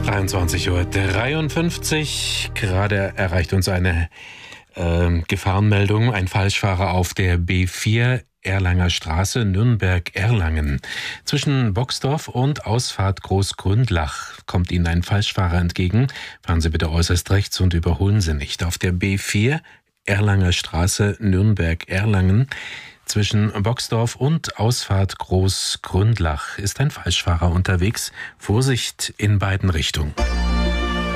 23:53 Uhr. Gerade erreicht uns eine Gefahrenmeldung. Ein Falschfahrer auf der B4 Erlanger Straße, Nürnberg-Erlangen. Zwischen Boxdorf und Ausfahrt Großgründlach kommt Ihnen ein Falschfahrer entgegen. Fahren Sie bitte äußerst rechts und überholen Sie nicht. Auf der B4 Erlanger Straße, Nürnberg-Erlangen. Zwischen Boxdorf und Ausfahrt Großgründlach ist ein Falschfahrer unterwegs. Vorsicht in beiden Richtungen.